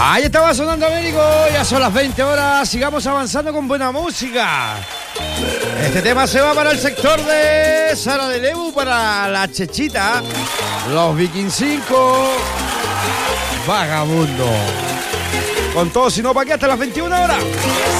Ahí estaba sonando Américo, ya son las 20 horas, sigamos avanzando con buena música. Este tema se va para el sector de Sara de Lebu, para la Chechita, los Viking 5, Vagabundo. Con todo, si no, ¿para qué? Hasta las 21 horas.